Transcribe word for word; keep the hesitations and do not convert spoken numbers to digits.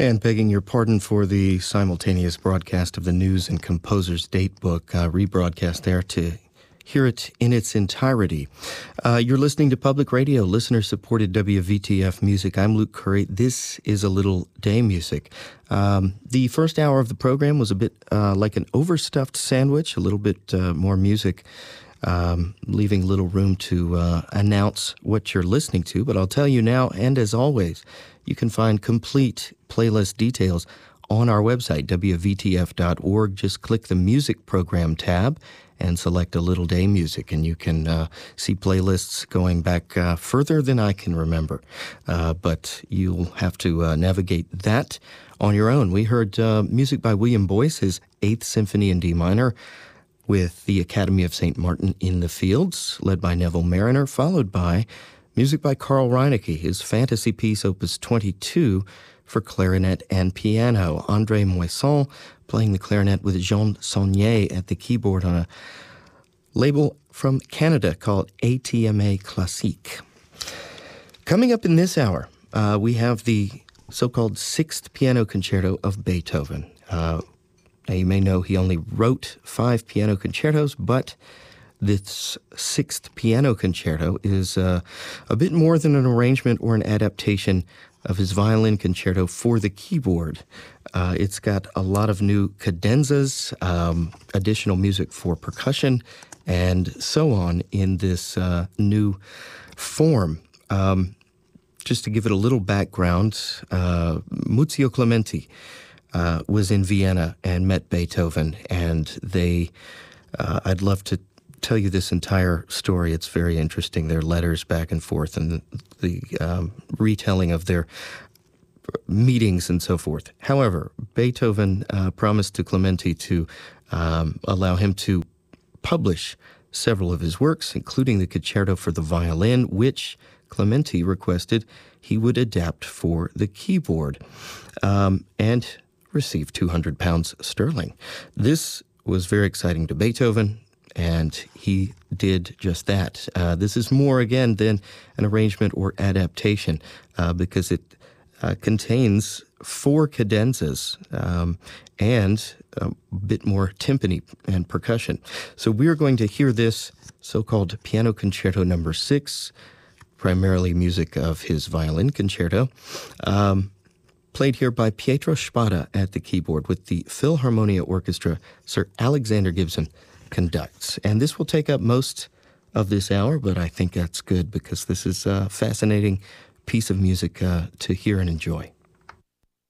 And begging your pardon for the simultaneous broadcast of the News and Composer's Datebook, uh, rebroadcast there to hear it in its entirety. Uh, you're listening to Public Radio, listener-supported W V T F music. I'm Luke Curry. This is A Little Day Music. Um, the first hour of the program was a bit uh, like an overstuffed sandwich, a little bit uh, more music, um, leaving little room to uh, announce what you're listening to. But I'll tell you now, and as always, you can find complete playlist details on our website, W V T F dot org. Just click the Music Program tab and select A Little Day Music, and you can uh, see playlists going back uh, further than I can remember. Uh, but you'll have to uh, navigate that on your own. We heard uh, music by William Boyce, his Eighth Symphony in D minor, with the Academy of Saint Martin in the Fields, led by Neville Marriner, followed by music by Carl Reinecke, his fantasy piece Opus twenty-two for clarinet and piano. André Moisson playing the clarinet with Jean Saunier at the keyboard on a label from Canada called A T M A Classique. Coming up in this hour, uh, we have the so-called Sixth Piano Concerto of Beethoven. Uh, now, you may know he only wrote five piano concertos, but this Sixth Piano Concerto is uh, a bit more than an arrangement or an adaptation of his violin concerto for the keyboard. Uh, it's got a lot of new cadenzas, um, additional music for percussion, and so on in this uh, new form. Um, just to give it a little background, uh, Muzio Clementi uh, was in Vienna and met Beethoven, and they, uh, I'd love to tell you this entire story. It's very interesting. Their letters back and forth and the, the um, retelling of their meetings and so forth. However, Beethoven uh, promised to Clementi to um, allow him to publish several of his works, including the concerto for the violin, which Clementi requested he would adapt for the keyboard, um, and received two hundred pounds sterling. This was very exciting to Beethoven, and he did just that. Uh, this is more, again, than an arrangement or adaptation, uh, because it uh, contains four cadenzas um, and a bit more timpani and percussion. So we're going to hear this so-called Piano Concerto number six, primarily music of his violin concerto, um, played here by Pietro Spada at the keyboard with the Philharmonia Orchestra. Sir Alexander Gibson conducts. And this will take up most of this hour, but I think that's good because this is a fascinating piece of music uh, to hear and enjoy.